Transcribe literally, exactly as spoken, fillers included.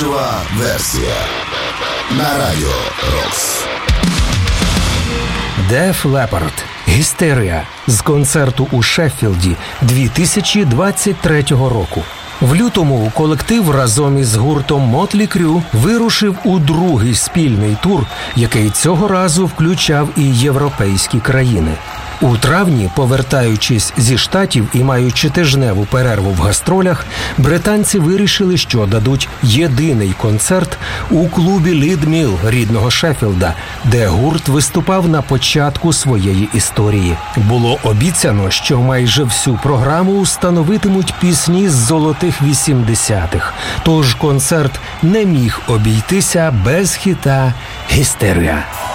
Жива версія на Радіо Рокс. Def Leppard «Hysteria» з концерту у Шеффілді дві тисячі двадцять третього року. В лютому колектив разом із гуртом Motley Crue вирушив у другий спільний тур, який цього разу включав і європейські країни. У травні, повертаючись зі Штатів і маючи тижневу перерву в гастролях, британці вирішили, що дадуть єдиний концерт у клубі Лід Міл рідного Шеффілда, де гурт виступав на початку своєї історії. Було обіцяно, що майже всю програму становитимуть пісні з золотих вісімдесятих, тож концерт не міг обійтися без хіта «Hysteria».